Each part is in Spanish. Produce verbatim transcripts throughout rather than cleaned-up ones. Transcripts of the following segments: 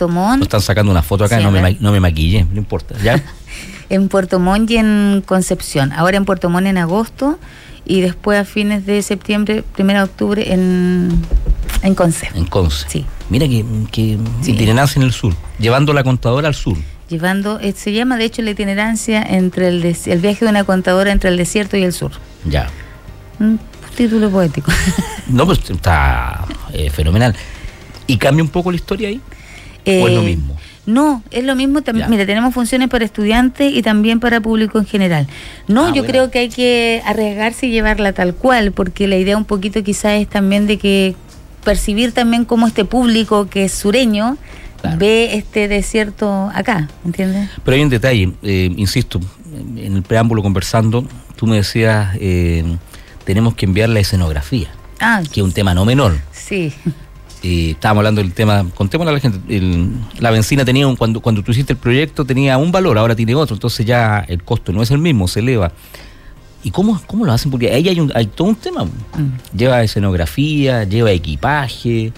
Puerto Montt. Nos están sacando una foto acá, sí, no, me, ma- no me maquillé, no importa. ¿Ya? En Puerto Montt y en Concepción. Ahora en Puerto Montt en agosto y después a fines de septiembre, primero de octubre en, en Conce. En Conce. Sí. Mira que, que Sí. itinerancia en el sur, llevando la contadora al sur. Llevando, eh, se llama de hecho la itinerancia entre el, des- el viaje de una contadora entre el desierto y el sur. Ya. Un título poético. No, pues está eh, fenomenal. ¿Y cambia un poco la historia ahí? ¿O es lo mismo? No, es lo mismo también. Ya. Mira, tenemos funciones para estudiantes y también para público en general. No, Ah, yo bueno. creo que hay que arriesgarse y llevarla tal cual, porque la idea un poquito quizás es también de que percibir también cómo este público que es sureño Claro. ve este desierto acá, ¿entiendes? Pero hay un detalle, eh, insisto, en el preámbulo conversando, tú me decías, eh, tenemos que enviar la escenografía, Ah, que es un tema no menor. sí. Eh, estábamos hablando del tema, contémosle a la gente, el- la benzina tenía, un, cuando, cuando tú hiciste el proyecto tenía un valor, ahora tiene otro, entonces ya el costo no es el mismo, se eleva. ¿Y cómo, cómo lo hacen? Porque ahí hay, un, hay todo un tema. Mm. Lleva escenografía, lleva equipaje,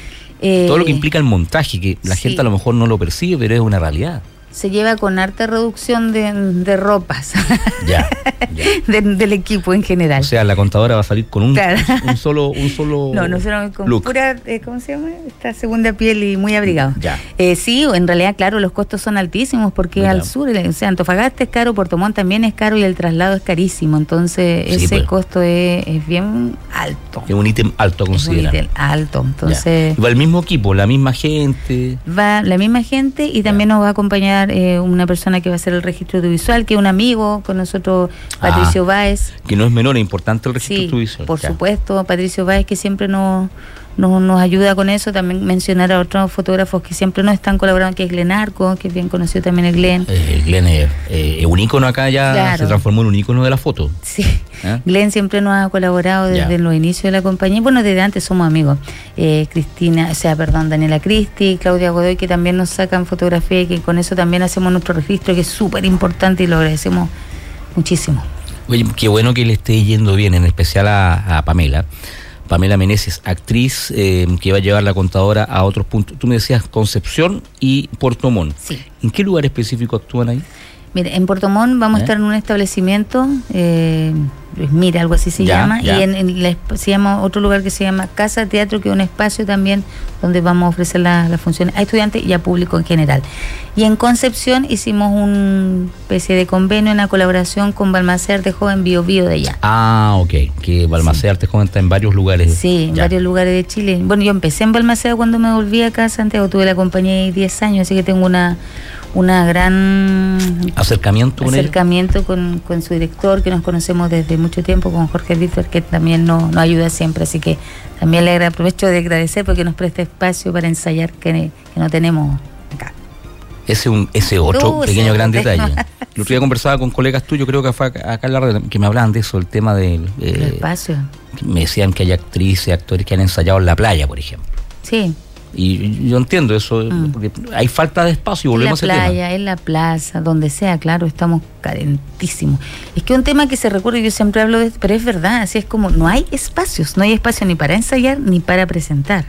Eh, todo lo que implica el montaje, que la sí. gente a lo mejor no lo percibe, pero es una realidad. Se lleva con harta reducción de, de ropas Ya, ya. de- del equipo en general. O sea, la contadora va a salir con un, Claro. un solo un solo No, nosotros con look. pura, eh, ¿cómo se llama? Esta segunda piel y muy abrigado. Ya. Eh, sí, en realidad, claro, los costos son altísimos porque Ya. al sur, o sea, Antofagasta es caro, Puerto Montt también es caro y el traslado es carísimo. Entonces, Sí, ese pues. costo es, es bien alto. Es un ítem alto a Es un considerar. ítem alto. Ya. Entonces, Y va el mismo equipo, la misma gente. va la misma gente y también nos va a acompañar eh, una persona que va a hacer el registro audiovisual, que es un amigo con nosotros, Patricio Ah, Báez. Que no es menor, es importante el registro Sí, audiovisual. por Ya. supuesto, Patricio Báez, que siempre nos, nos, nos ayuda con eso. También mencionar a otros fotógrafos que siempre nos están colaborando, que es Glenn Arco, que es bien conocido también el Glenn. Eh, el Glenn es, eh, es un ícono acá, ya Claro. se transformó en un ícono de la foto. Sí, ¿Eh? Glenn siempre nos ha colaborado desde Ya. los inicios de la compañía. Bueno, desde antes somos amigos. Eh, Cristina, o sea, perdón, Daniela Cristi, Claudia Godoy, que también nos sacan fotografía y que con eso también hacemos nuestro registro, que es súper importante y lo agradecemos muchísimo. Oye, qué bueno que le esté yendo bien, en especial a, a Pamela. Pamela Meneses, actriz eh, que va a llevar la contadora a otros puntos. Tú me decías Concepción y Puerto Montt. Sí. ¿En qué lugar específico actúan ahí? Mire, en Puerto Montt vamos ¿Eh? a estar en un establecimiento, eh, mira, algo así se Ya, llama, ya. y en, en la esp- se llama otro lugar que se llama Casa Teatro, que es un espacio también donde vamos a ofrecer las las funciones a estudiantes y a público en general. Y en Concepción hicimos una especie de convenio, una colaboración con Balmaceda de Joven Bio Bio de allá. Ah, ok. Que Balmaceda Arte Joven está en varios lugares. Sí, en Ya. varios lugares de Chile. Bueno, yo empecé en Balmaceda cuando me volví acá a Santiago, tuve la compañía ahí diez años, así que tengo una, una gran Acercamiento con ellos. acercamiento con, con su director, que nos conocemos desde mucho tiempo, con Jorge Víctor, que también nos, nos ayuda siempre, así que también le agra- aprovecho de agradecer porque nos presta espacio para ensayar que, que no tenemos acá. Ese un ese otro Uh, pequeño ese gran otro detalle. tema. El otro día conversaba con colegas tuyos, creo que fue acá acá en la red, que me hablaban de eso, el tema del... eh, El espacio. que me decían que hay actrices, actores que han ensayado en la playa, por ejemplo. Sí, Y yo entiendo eso, Mm. porque hay falta de espacio, en la volvemos a ese tema. playa, en la plaza, donde sea, claro, estamos carentísimos. Es que un tema que se recuerda, yo siempre hablo de esto, pero es verdad, así es como, no hay espacios, no hay espacio ni para ensayar ni para presentar.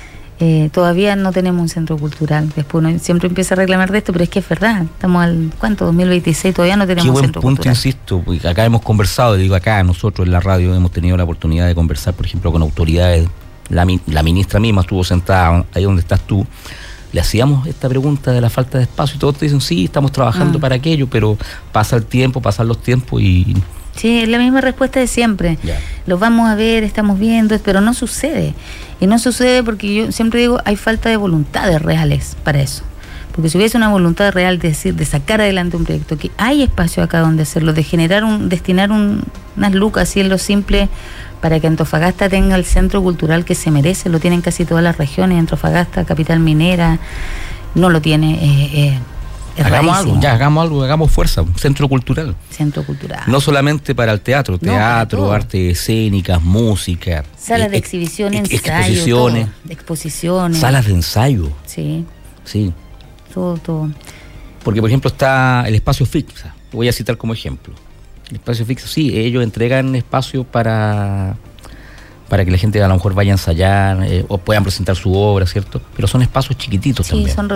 Eh, todavía no tenemos un centro cultural. Después uno siempre empieza a reclamar de esto, pero es que es verdad. Estamos al, ¿cuánto? dos mil veintiséis, todavía no tenemos Qué un buen centro punto, cultural. insisto, porque acá hemos conversado, digo acá nosotros en la radio hemos tenido la oportunidad de conversar, por ejemplo, con autoridades. La, mi- la ministra misma estuvo sentada ahí donde estás tú. Le hacíamos esta pregunta de la falta de espacio y todos te dicen, sí, estamos trabajando Mm. para aquello, pero pasa el tiempo, pasan los tiempos y... Sí, es la misma respuesta de siempre. Ya. Los vamos a ver, estamos viendo, pero no sucede. Y no sucede porque yo siempre digo, hay falta de voluntades reales para eso. Porque si hubiese una voluntad real de decir, de sacar adelante un proyecto, que hay espacio acá donde hacerlo, de generar un, destinar un, unas lucas, así en lo simple, para que Antofagasta tenga el centro cultural que se merece, lo tienen casi todas las regiones, Antofagasta, capital minera, no lo tiene, eh, eh, es Hagamos rarísimo. algo, ya, hagamos algo, hagamos fuerza, un centro cultural. Centro cultural. No solamente para el teatro, No, para teatro, todo. artes escénicas, música. Salas de eh, exhibición, ex- ensayo, exposiciones, todo, de exposiciones. salas de ensayo, Sí, sí. todo, todo. Porque, por ejemplo, está el espacio fixa, lo voy a citar como ejemplo. El espacio fixa, sí, ellos entregan espacio para, para que la gente a lo mejor vaya a ensayar eh, o puedan presentar su obra, ¿cierto? Pero son espacios chiquititos Sí, también. son